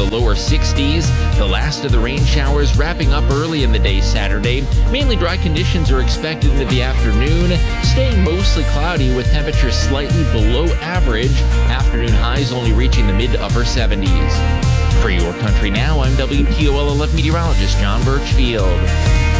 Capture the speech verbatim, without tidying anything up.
the lower sixties. The last of the rain showers wrapping up early in the day Saturday. Mainly dry conditions are expected into the afternoon, staying mostly cloudy with temperatures slightly below average. Afternoon highs only reaching the mid to upper seventies. For Your Country Now, I'm W T O L eleven meteorologist John Birchfield.